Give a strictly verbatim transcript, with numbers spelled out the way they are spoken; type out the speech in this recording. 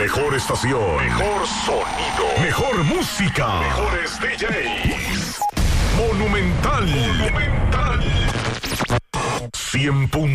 mejor estación. Mejor sonido. Mejor música. Mejores D Js. Monumental. Monumental. cien puntos.